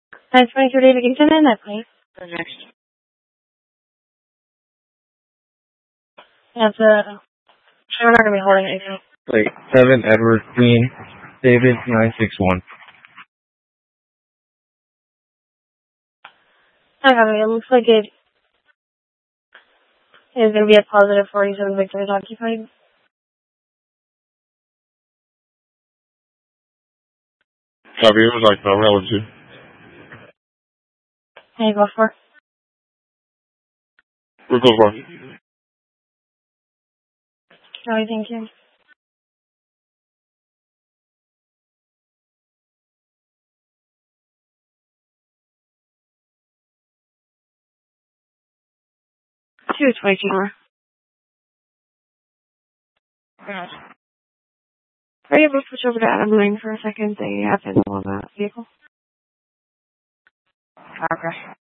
1022 David Kingston in that place. Next. That's we're not gonna be holding anything. Wait, 7 Edward Queen, David 961. I don't know, it looks like it is gonna be a positive 47 victories occupied. Copy, it was like no relative. Can you go for? We're close by. Sorry, thank you. Two 22 more. Are you able to switch over to Adam Lane for a second? They have him on that vehicle. Okay.